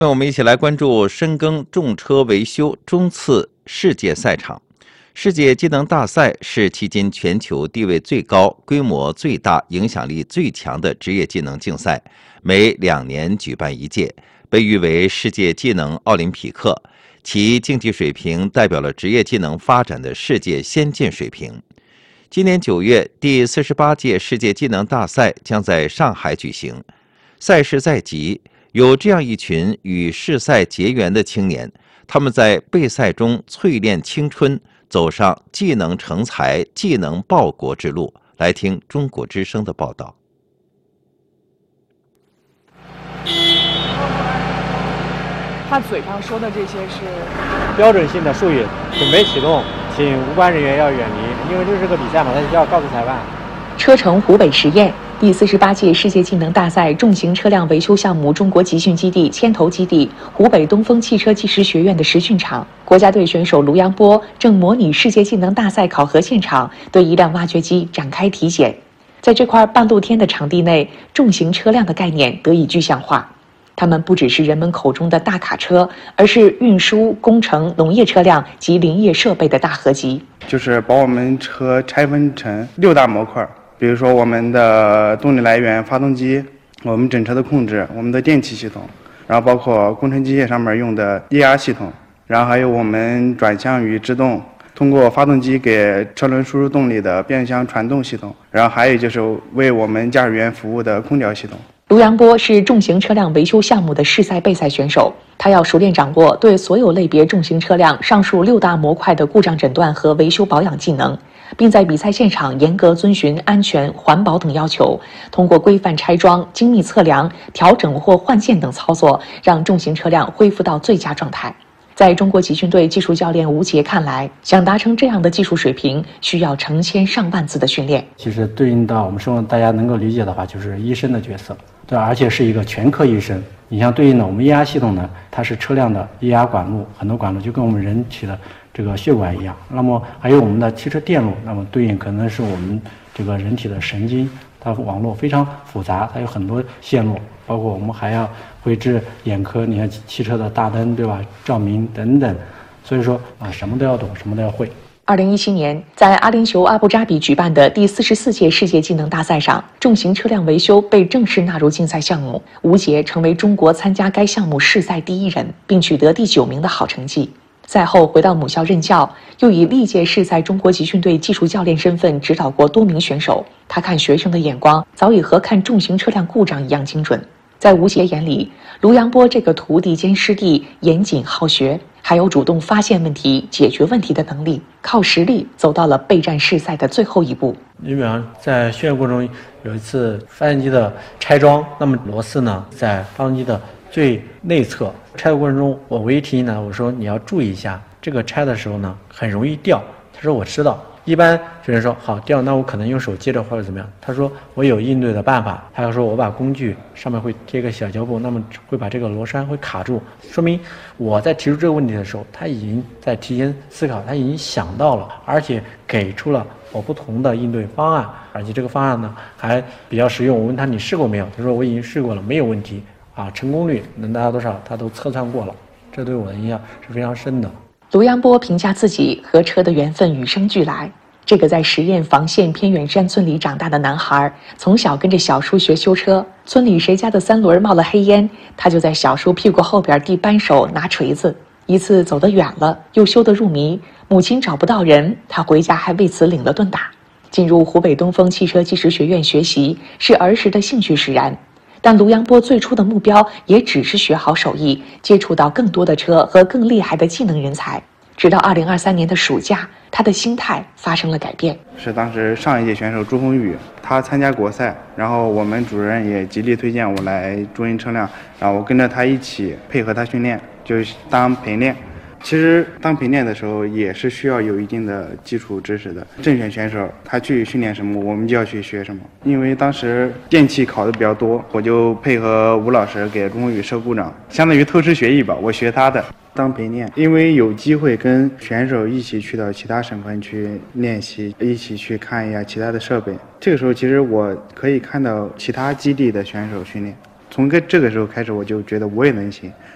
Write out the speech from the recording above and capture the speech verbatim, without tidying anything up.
那我们一起来关注深耕重车维修中次世界赛场。世界技能大赛是迄今全球地位最高、规模最大、影响力最强的职业技能竞赛，每两年举办一届，被誉为世界技能奥林匹克。其竞技水平代表了职业技能发展的世界先进水平。今年九月，第四十八届世界技能大赛将在上海举行。赛事在即，有这样一群与世赛结缘的青年，他们在备赛中淬炼青春，走上技能成才、技能报国之路。来听中国之声的报道。 他嘴上说的这些是标准性的术语，准备启动，请无关人员要远离，因为这是个比赛嘛，他就要告诉裁判。 车城湖北实验。第四十八届世界技能大赛重型车辆维修项目中国集训基地牵头基地湖北东风汽车技师学院的实训场，国家队选手卢阳波正模拟世界技能大赛考核现场，对一辆挖掘机展开体检。在这块半露天的场地内，重型车辆的概念得以具象化。它们不只是人们口中的大卡车，而是运输、工程、农业车辆及林业设备的大合集。 就是把我们车拆分成六大模块。比如说我们的动力来源发动机，我们整车的控制，我们的电气系统，然后包括工程机械上面用的液压系统，然后还有我们转向与制动通过发动机给车轮输入动力的变相传动系统，然后还有就是为我们驾驶员服务的空调系统。 卢阳波是重型车辆维修项目的世赛备赛选手，他要熟练掌握对所有类别重型车辆上述六大模块的故障诊断和维修保养技能，并在比赛现场严格遵循安全、环保等要求，通过规范拆装、精密测量、调整或换件等操作，让重型车辆恢复到最佳状态。在中国集训队技术教练吴杰看来，想达成这样的技术水平，需要成千上万次的训练。 其实对应到我们生活大家能够理解的话，就是医生的角色，对，而且是一个全科医生。你像对应的我们液压系统呢，它是车辆的液压管路，很多管路就跟我们人体的这个血管一样。那么还有我们的汽车电路，那么对应可能是我们这个人体的神经，它网络非常复杂，它有很多线路，包括我们还要绘制眼科，你看汽车的大灯，对吧？照明等等，所以说啊，什么都要懂，什么都要会。 二零一七年，在阿联酋阿布扎比举办的第四十四届世界技能大赛上，重型车辆维修被正式纳入竞赛项目。吴杰成为中国参加该项目世赛第一人，并取得第九名的好成绩。赛后回到母校任教，又以历届世赛中国集训队技术教练身份指导过多名选手。他看学生的眼光早已和看重型车辆故障一样精准。在吴杰眼里，卢阳波这个徒弟兼师弟严谨好学，还有主动发现问题、解决问题的能力，靠实力走到了备战世赛的最后一步。 你比方在训练过程中有一次发动机的拆装，那么螺丝呢在发动机的最内侧，拆的过程中我唯一提醒他，我说你要注意一下，这个拆的时候呢很容易掉。他说我知道。一般学生说好掉，那我可能用手接着或者怎么样。他说我有应对的办法。他要说我把工具上面会贴个小胶布，那么会把这个螺栓会卡住，说明我在提出这个问题的时候，他已经在提前思考，他已经想到了，而且给出了我不同的应对方案，而且这个方案呢还比较实用。我问他你试过没有？他说我已经试过了，没有问题啊，成功率能达到多少他都测算过了，这对我的印象是非常深的。 卢阳波评价自己和车的缘分与生俱来。这个在十堰房县偏远山村里长大的男孩，从小跟着小叔学修车，村里谁家的三轮冒了黑烟，他就在小叔屁股后边递扳手拿锤子。一次走得远了，又修得入迷，母亲找不到人，他回家还为此领了顿打。进入湖北东风汽车技师学院学习，是儿时的兴趣使然。但卢阳波最初的目标也只是学好手艺，接触到更多的车和更厉害的技能人才。直到二零二三年的暑假，他的心态发生了改变。 是当时上一届选手朱宏宇，他参加国赛，然后我们主任也极力推荐我来中型车辆，然后我跟着他一起配合他训练，就是当陪练。其实当陪练的时候也是需要有一定的基础知识的。正选选手他去训练什么，我们就要去学什么。因为当时电气考的比较多，我就配合吴老师给朱宏宇设故障，相当于偷师学艺吧，我学他的。当陪练，因为有机会跟选手一起去到其他省份去练习，一起去看一下其他的设备。这个时候其实我可以看到其他基地的选手训练，从这个时候开始我就觉得我也能行，